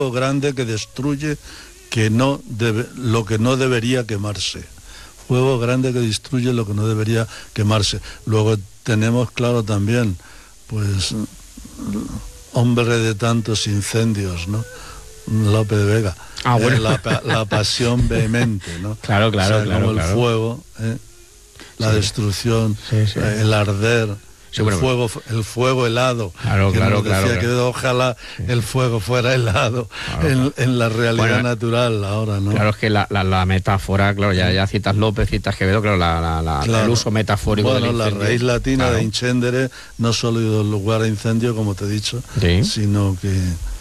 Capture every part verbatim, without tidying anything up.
grande que destruye que no debe, lo que no debería quemarse. Fuego grande que destruye lo que no debería quemarse. Luego tenemos claro también, pues, hombre de tantos incendios, ¿no? Lope de Vega. Ah, bueno. eh, la, la pasión vehemente, ¿no? Claro, claro, o sea, claro. Como claro. el fuego, ¿eh? la sí. destrucción, sí, sí. Eh, el arder. Sí, el, bueno, fuego, el fuego helado. Claro, que claro, nos decía claro, que claro. ojalá sí. el fuego fuera helado claro, en, claro. en la realidad bueno, natural ahora, ¿no? Claro, es que la, la, la metáfora, claro, ya, ya citas López, citas Quevedo, claro, la, la, la, claro. el uso metafórico bueno, del incendio. La raíz latina claro. de incendere no solo dio lugar a incendio, como te he dicho, sí. sino que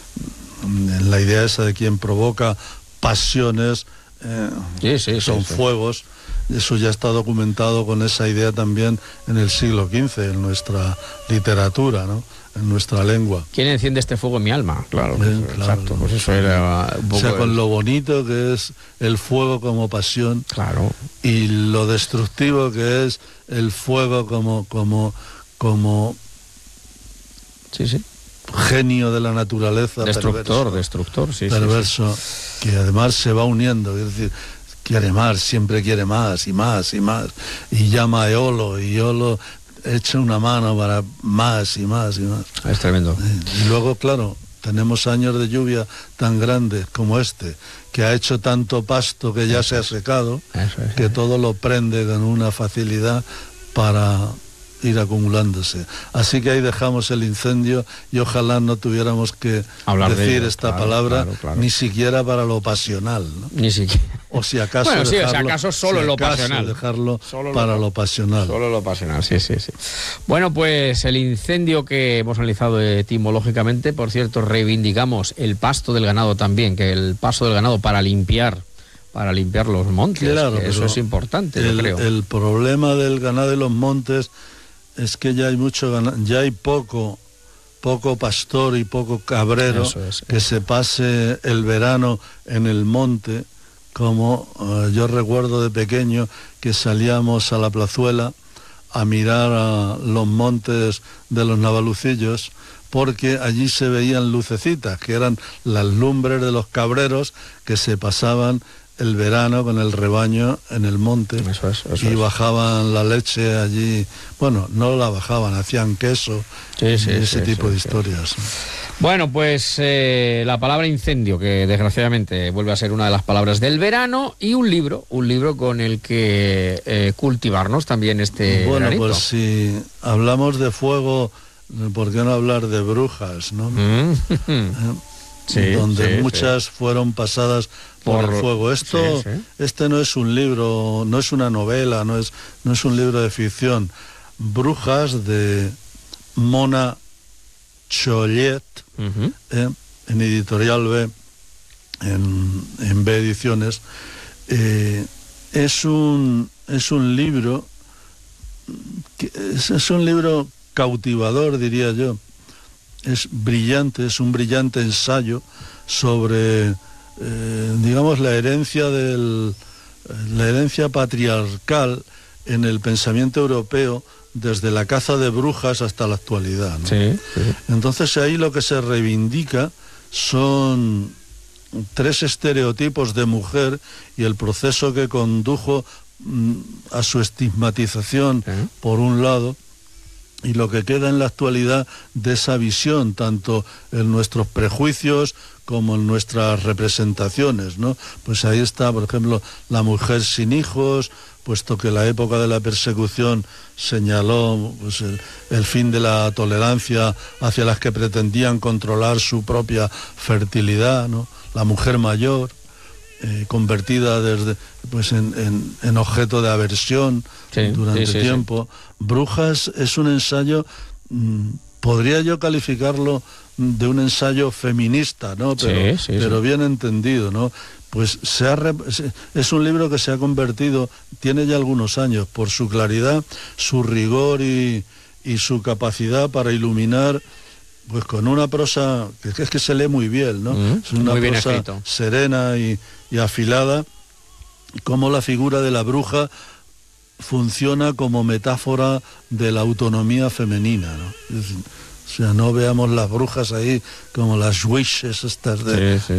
en la idea esa de quien provoca pasiones eh, sí, sí, son sí, sí. fuegos. Eso ya está documentado con esa idea también en el siglo quince, en nuestra literatura, ¿no? En nuestra lengua. ¿Quién enciende este fuego en mi alma? Claro, Bien, pues, claro, exacto, ¿no? pues eso era un poco... O sea, con el... lo bonito que es el fuego como pasión, claro, y lo destructivo que es el fuego como como como sí, sí. genio de la naturaleza, Destructor, perverso, destructor, sí, perverso, sí, sí. que además se va uniendo, es decir, quiere más, siempre quiere más y más y más, y llama a Eolo, y Eolo echa una mano para más y más y más. Es tremendo. Y luego, claro, tenemos años de lluvia tan grandes como este, que ha hecho tanto pasto que ya Eso se ha es. secado, Eso es, que eso. todo lo prende con una facilidad para ir acumulándose. Así que ahí dejamos el incendio y ojalá no tuviéramos que Hablar de decir ello, esta claro, palabra, claro, claro. ni siquiera para lo pasional, ¿no? Ni siquiera. O si acaso Bueno, sí, dejarlo, o si acaso solo si lo acaso pasional. dejarlo Solo lo para pa- lo pasional. Solo lo pasional, sí, sí, sí. Bueno, pues el incendio que hemos analizado etimológicamente, por cierto, reivindicamos el pasto del ganado también, que el pasto del ganado para limpiar, para limpiar los montes, Claro, que eso pero es importante, yo el, creo. el problema del ganado de los montes es que ya hay mucho ganado, ya hay poco poco pastor y poco cabrero Eso es, que eso. se pase el verano en el monte, como uh, yo recuerdo de pequeño que salíamos a la plazuela a mirar a los montes de los Navalucillos, porque allí se veían lucecitas, que eran las lumbres de los cabreros que se pasaban el verano con el rebaño en el monte. Eso es, eso y es. bajaban la leche allí, bueno, no la bajaban, hacían queso, Sí, sí, y ese sí, tipo sí, de sí. historias. Bueno, pues eh, la palabra incendio, que desgraciadamente vuelve a ser una de las palabras del verano, y un libro, un libro con el que eh, cultivarnos también este Bueno, veranito. pues si hablamos de fuego, ¿por qué no hablar de brujas, no? Mm. Eh, Sí, donde sí, muchas sí. fueron pasadas por, Por- el fuego. Esto, sí, sí. este no es un libro, no es una novela, no es, no es un libro de ficción. Brujas de Mona Chollet, Uh-huh. eh, en Editorial B, en, en B Ediciones. Eh, es un es un libro que es, es un libro cautivador, diría yo. Es brillante, es un brillante ensayo sobre, eh, digamos, la herencia del, la herencia patriarcal en el pensamiento europeo desde la caza de brujas hasta la actualidad, ¿no? Sí, sí. Entonces ahí lo que se reivindica son tres estereotipos de mujer y el proceso que condujo mm, a su estigmatización, Sí. por un lado, y lo que queda en la actualidad de esa visión, tanto en nuestros prejuicios como en nuestras representaciones, ¿no? Pues ahí está, por ejemplo, la mujer sin hijos, puesto que la época de la persecución señaló pues, el, el fin de la tolerancia hacia las que pretendían controlar su propia fertilidad, ¿no? La mujer mayor, eh, convertida desde, pues, en, en, en objeto de aversión Sí, durante sí, sí, tiempo. Sí. Brujas es un ensayo, mmm, podría yo calificarlo de un ensayo feminista, ¿no? Pero, sí, sí, pero sí. bien entendido, ¿no? Pues se ha, es un libro que se ha convertido, tiene ya algunos años, por su claridad, su rigor y, y su capacidad para iluminar, pues con una prosa que es que se lee muy bien, ¿no? Mm, es una muy bien prosa escrito. serena y, y afilada, como la figura de la bruja funciona como metáfora de la autonomía femenina, ¿no? Es decir, O sea, no veamos las brujas ahí como las witches estas de, Sí, sí.